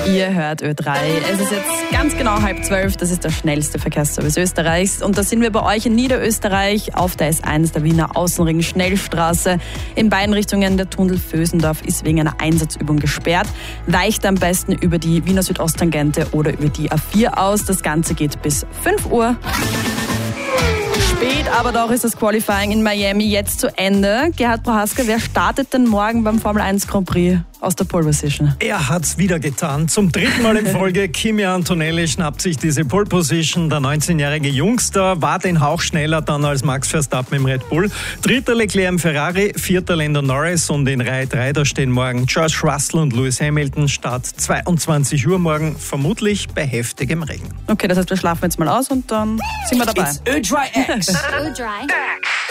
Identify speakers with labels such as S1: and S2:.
S1: Ihr hört Ö3. Es ist jetzt ganz genau 11:30. Das ist der schnellste Verkehrsservice Österreichs. Und da sind wir bei euch in Niederösterreich auf der S1 der Wiener Außenring Schnellstraße. In beiden Richtungen der Tunnel Vösendorf ist wegen einer Einsatzübung gesperrt. Weicht am besten über die Wiener Südosttangente oder über die A4 aus. Das Ganze geht bis 5 Uhr. Spät, aber doch ist das Qualifying in Miami jetzt zu Ende. Gerhard Prohaska, wer startet denn morgen beim Formel 1 Grand Prix aus der Pole Position?
S2: Er hat's wieder getan. Zum 3. Mal in Folge. Kimi Antonelli schnappt sich diese Pole Position. Der 19-jährige Jungster war den Hauch schneller dann als Max Verstappen im Red Bull. 3. Leclerc im Ferrari, 4. Lando Norris und in Reihe 3, da stehen morgen George Russell und Lewis Hamilton. Start 22 Uhr morgen, vermutlich bei heftigem Regen.
S1: Okay, das heißt, wir schlafen jetzt mal aus und dann sind wir dabei.
S3: It's Ö3X.
S4: Ö3X.